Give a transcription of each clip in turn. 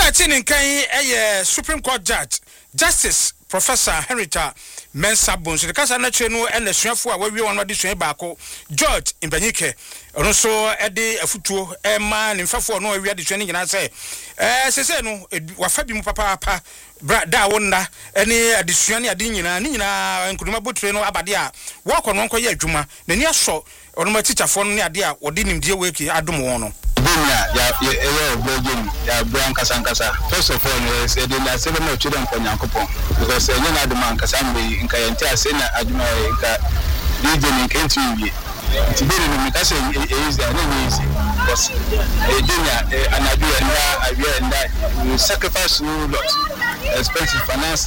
Martin Kai Supreme Court Judge Justice Professor Henrietta Mensah Bonsu the kasa na chenu and the suafo a we won wadi suen baako George Mbanyike ono so ede afutuo ma ne mfafo no awia de suen nyina se sese no wafa bi mu papa bra da wonna ene adesua ne ade nyina ni nyina nkuduma botre no abade a wo kono nko ye adwuma na ni aso ono ma teacherfo no ne ade a wodi nimdie weki adom won no ya Brian Kasankasa. First of all, say the last 7 months children for Yankopon because you know the man Kasambi in Kayantia Sena Aduma region in Kentucky. Today, because it is easy because and I do sacrifice no lot. Expensive finance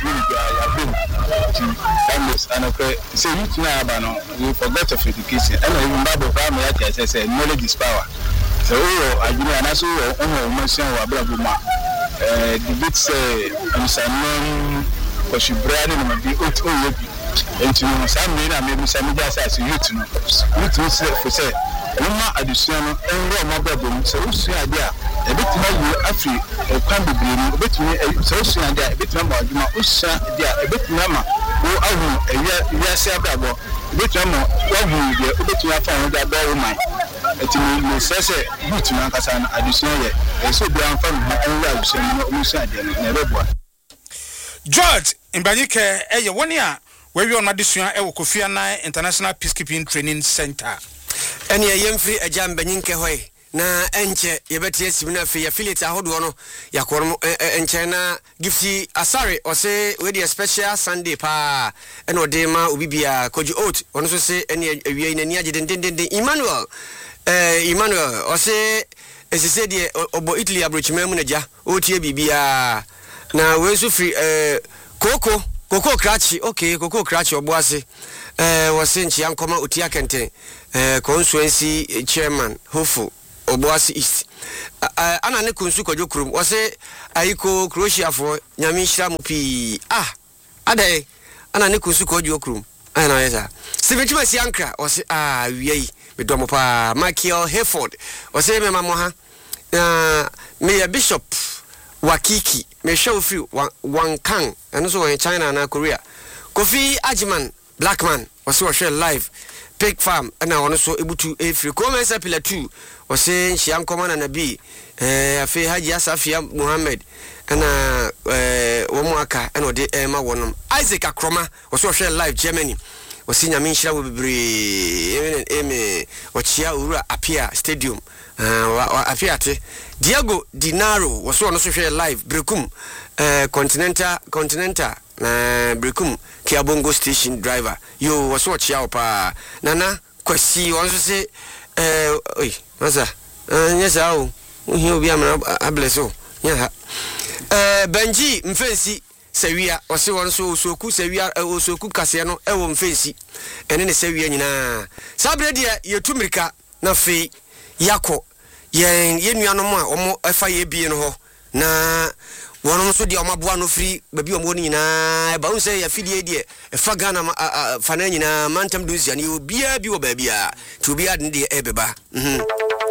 and okay, say you know we forgot of education. And even Bible family I say knowledge is power. So I do not know mention wa brabuma the bit say I'm saying because you brand no be oyebi enti no some me na me say just as youth say for say uma addition no enro ma brabum so usua dia e betima yu afri kwan bibiri betumi so usua dia e betima ma adwuma usua dia e betima ma wo ahu ewia se abrabo betima ma wo hu dia e betima fa ho dia ba wo man etimi sese butu na kasa na addition ye so bia amfa na enwa addition no musa de na rebua George Mbanyike eye woni a we on addition e wo Kofi Annan International Peacekeeping Training Center ene yemfiri agya Mbanyike hoye na enche yebeti esimna afi affiliate ahodo no yakoro enche na gifti asare ose we the special Sunday pa ene odema obibia koji oat ono so se ene awie nani agedendenden Emmanuel ose esese de obo Italy abrochima mu naja otie bibia na we so free Koko Krachi okay Koko Krachi obo ase wose nchi ankoma otia kenten constituency chairman hopeful Oboasi East ana ne kunsu kodwo krum wose ayiko Croatia for nyame hira mu pi adai ana ne kunsu kodwo krum ana yesa Steven si ankra wose wiei me domo pa Michael Hayford wose me mamo ha me Bishop Wakiki me show free Wankang and so in China na Korea Kofi Ajiman Blackman wose share live Pig Farm and I so able to free comments appeal 2 was saying she uncommon and a bee Afi Haji Asafia Muhammad and Womaka and Ode Emma Wonum Isaac Akroma was so share live Germany was seen a Minsha will be Eme or Chia Ura Apia Stadium Apiate Diego Dinaro was so share live Brekum Continental Brekum Kiabongo station driver you was watch out pa nana kwasi won so say masa yes awo hu bi amana ableso nya Benji mfensi sawia wose won so soku sawia soku kase no ewo mfensi ene ne sawia nyina sabre dia yetumirika na fe yako ye nuanom a omo efa ye bie no ho na wonom so dia omaboa no free babi omo nyina ba unse ya fidie die efa Ghana fana nyina mantam duzia ni obia bi wo babia ti obia de ebeba